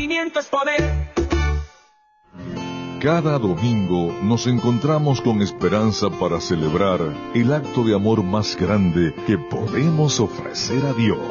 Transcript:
nacimiento es poder. Cada domingo nos encontramos con esperanza para celebrar el acto de amor más grande que podemos ofrecer a Dios.